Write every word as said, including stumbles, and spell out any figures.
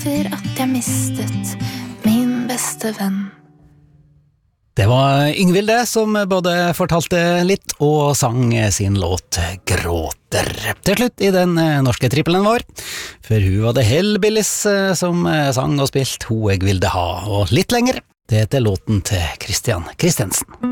For at jeg mistet min beste venn. Det var Yngvild det, som både fortalte litt og sang sin låt Gråter. Til slutt i den norske trippelen vår, for hun var det Hellbillies som sang og spilt Ho eg vilde ha, og litt lenger, det heter låten til Christian Christensen.